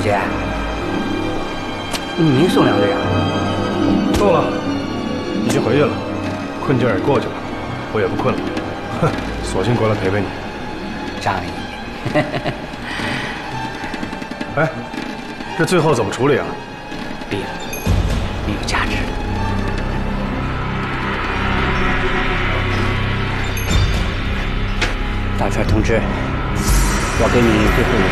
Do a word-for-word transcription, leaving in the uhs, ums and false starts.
姐，你没送两个呀？ 送了，已经回去了，困劲儿也过去了，我也不困了，哼，索性过来陪陪你。 仗义。 哎，这最后怎么处理啊？ 毙了，没有价值。大川同志，我给你最后一